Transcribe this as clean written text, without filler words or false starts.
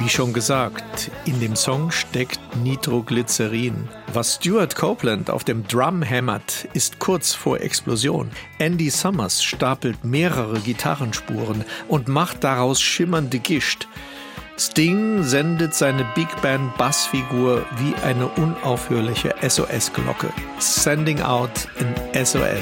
Wie schon gesagt, in dem Song steckt Nitroglycerin. Was Stuart Copeland auf dem Drum hämmert, ist kurz vor Explosion. Andy Summers stapelt mehrere Gitarrenspuren und macht daraus schimmernde Gischt. Sting sendet seine Big Band Bassfigur wie eine unaufhörliche SOS-Glocke. Sending out an SOS.